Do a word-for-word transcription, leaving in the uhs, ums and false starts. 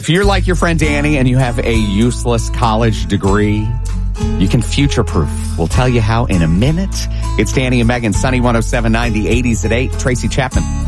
If you're like your friend Danny and you have a useless college degree, you can future-proof. We'll tell you how in a minute. It's Danny and Megan, Sunny one oh seven point nine, the eighties at eight. Tracy Chapman.